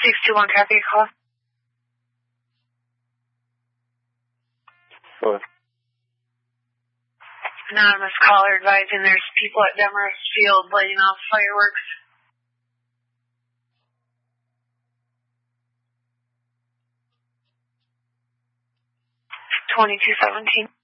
621 copy call. What? Anonymous caller advising there's people at Demarest Field lighting off fireworks. 2217.